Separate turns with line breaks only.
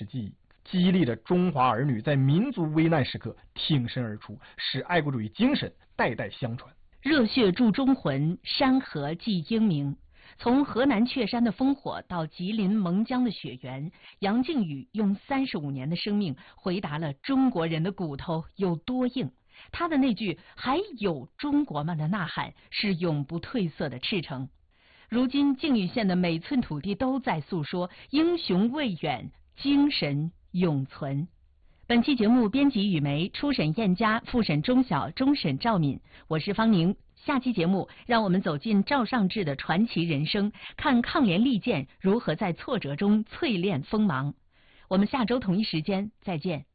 史记忆，激励着中华儿女在民族危难时刻挺身而出，使爱国主义精神代代相传。
热血铸忠魂，山河记英名。从河南雀山的烽火到吉林蒙江的雪原，杨靖宇用35年的生命回答了中国人的骨头有多硬。他的那句“还有中国吗”的呐喊是永不褪色的赤诚。如今靖宇县的每寸土地都在诉说英雄未远，精神永存。本期节目编辑雨梅，初审燕佳，复审钟晓，终审赵敏，我是方宁。下期节目让我们走进赵尚志的传奇人生，看抗联利剑如何在挫折中淬炼锋芒。我们下周同一时间再见。